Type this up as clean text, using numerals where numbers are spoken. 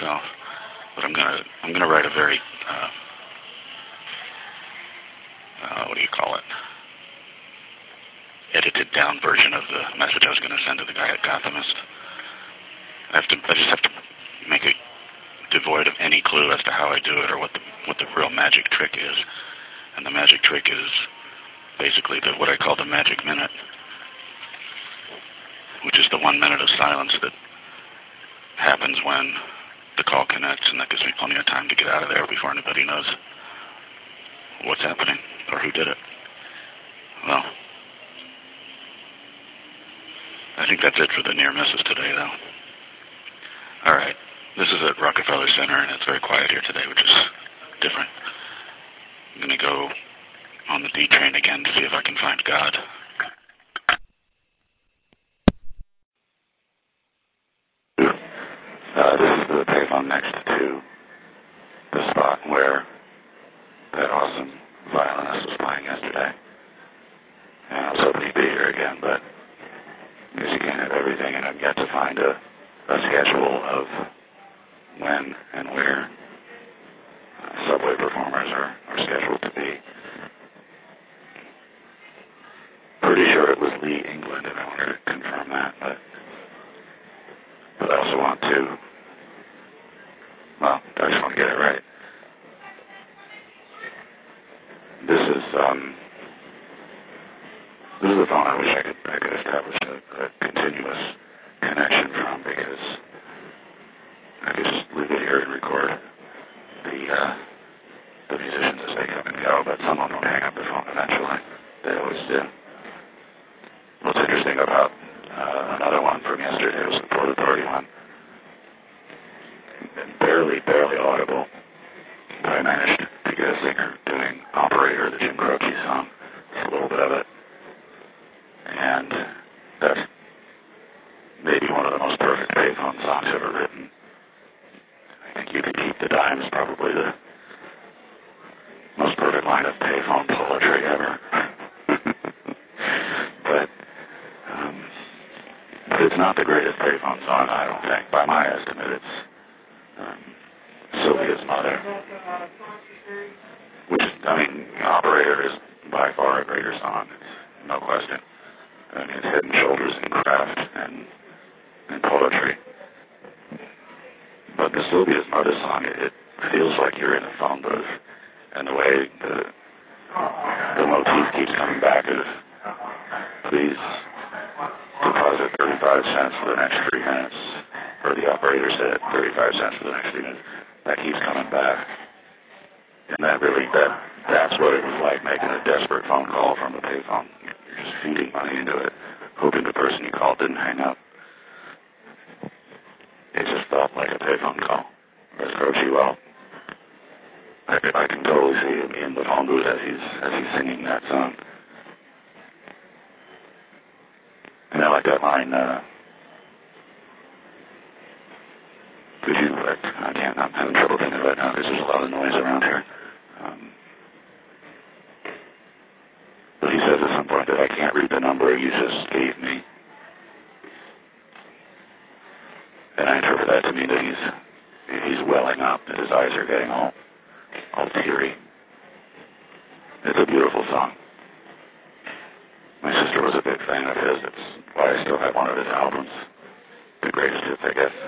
myself. But I'm gonna write a very what do you call it? Edited down version of the message I was going to send to the guy at Gothamist. I just have to make it devoid of any clue as to how I do it or what the real magic trick is. And the magic trick is basically what I call the magic minute, which is the 1 minute of silence that happens when the call connects, and that gives me plenty of time to get out of there before anybody knows what's happening or who did it. Well, I think that's it for the near misses today, though. All right. This is at Rockefeller Center, and it's very quiet here today, which is different. I'm going to go on the D train again to see if I can find God. This is the payphone next to the spot where that awesome violinist was playing yesterday. And I was hoping he'd be here again, but because you can't have everything, and I've got to find a schedule of when and where subway performers are scheduled to be. Pretty sure it was Lee, England, if I wanted to confirm that, but I also want to, well, I just want to get it right. This is the phone I wish I could establish a continuous connection from, because I could just leave it here and record the musicians as they come and go, but someone will hang up the phone eventually. They always do. What's interesting about another one from yesterday was the Port Authority one. Barely audible, but I managed to get a singer doing Operator, the Jim Croce song. Just a little bit of it. And that's maybe one of the most perfect payphone songs ever written. I think You Could Keep the Dime is probably the most perfect line of payphone poetry ever. but it's not the greatest payphone song, I don't think. By my estimate, it's Sylvia's Mother. Which, Operator is by far a greater song, no question. It's head and shoulders in craft and poetry. But the Sylvia's Mother song, it feels like you're in a phone booth. And the way the motif keeps coming back is, please deposit 35 cents for the next 3 minutes. Or the operator said 35 cents for the next 3 minutes. That keeps coming back. And that's what it was like making a desperate phone call from a payphone. You're just feeding money into it, hoping the person you called didn't hang up. It just felt like a payphone call. Whereas Croce, well, I can totally see him in the phone booth as he's singing that song. And I like that line, I'm having trouble thinking right now because there's a lot of noise around here. But he says at some point that I can't read the number you just gave me. And I interpret that to mean that he's welling up, that his eyes are getting all teary. It's a beautiful song. My sister was a big fan of his. That's why I still have one of his albums. The greatest hits, I guess.